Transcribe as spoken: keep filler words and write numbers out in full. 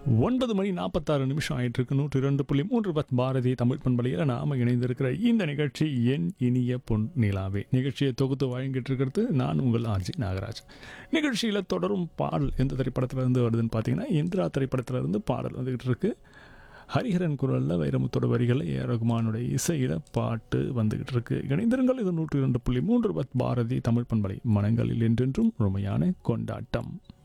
ஒன்பது மணி நாற்பத்தாறு நிமிஷம் ஆயிட்டு இருக்கு. நூற்றி இரண்டு புள்ளி மூன்று பத் பாரதி தமிழ் பண்பலையில் நாம இணைந்திருக்கிற இந்த நிகழ்ச்சி என் இனிய பொன் நிலாவே. நிகழ்ச்சியை தொகுத்து வழங்கிட்டு இருக்கிறது நான் உங்கள் ஆர்ஜி நாகராஜ். நிகழ்ச்சியில் தொடரும் பாடல் எந்த திரைப்படத்திலிருந்து வருதுன்னு பார்த்தீங்கன்னா, இந்திரா திரைப்படத்திலிருந்து பாடல் வந்துகிட்டு இருக்கு. ஹரிஹரன் குரலில் வைரமுத்தோட வரிகளில் ஏ ரகுமானுடைய இசையில் பாட்டு வந்துகிட்டு இருக்கு. இணைந்திருங்கள். இது நூற்றி இரண்டு புள்ளி மூன்று பத் பாரதி தமிழ் பண்பலை, மனங்களில் என்றென்றும் உண்மையான கொண்டாட்டம்.